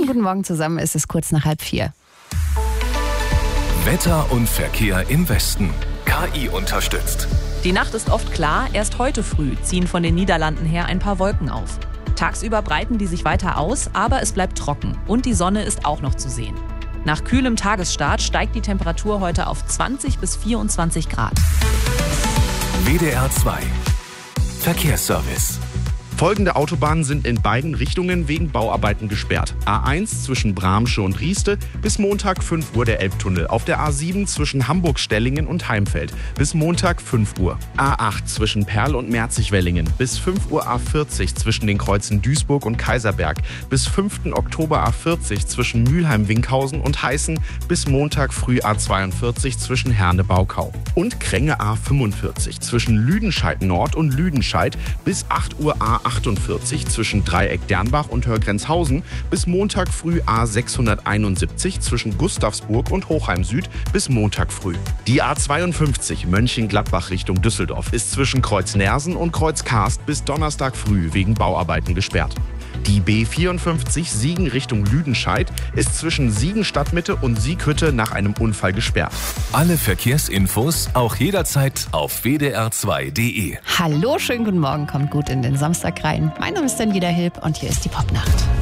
guten Morgen zusammen, es ist kurz nach 3:30. Wetter und Verkehr im Westen. KI unterstützt. Die Nacht ist oft klar, erst heute früh ziehen von den Niederlanden her ein paar Wolken auf. Tagsüber breiten die sich weiter aus, aber es bleibt trocken und die Sonne ist auch noch zu sehen. Nach kühlem Tagesstart steigt die Temperatur heute auf 20 bis 24 Grad. WDR 2 Verkehrsservice. Folgende Autobahnen sind in beiden Richtungen wegen Bauarbeiten gesperrt. A1 zwischen Bramsche und Rieste bis Montag 5 Uhr der Elbtunnel. Auf der A7 zwischen Hamburg-Stellingen und Heimfeld bis Montag 5 Uhr. A8 zwischen Perl und Merzig-Wellingen bis 5 Uhr A40 zwischen den Kreuzen Duisburg und Kaiserberg. Bis 5. Oktober A40 zwischen Mülheim-Winkhausen und Heißen bis Montag früh A42 zwischen Herne-Baukau. Und Kränge A45 zwischen Lüdenscheid Nord und Lüdenscheid bis 8 Uhr A48 zwischen Dreieck Dernbach und Hörgrenzhausen bis Montag früh A671 zwischen Gustavsburg und Hochheim Süd bis Montag früh. Die A52 Mönchengladbach Richtung Düsseldorf ist zwischen Kreuz Nersen und Kreuz Karst bis Donnerstag früh wegen Bauarbeiten gesperrt. Die B54 Siegen Richtung Lüdenscheid ist zwischen Siegen Stadtmitte und Sieghütte nach einem Unfall gesperrt. Alle Verkehrsinfos auch jederzeit auf wdr2.de. Hallo, schönen guten Morgen, kommt gut in den Samstag rein. Mein Name ist Daniela Hilb und hier ist die Popnacht.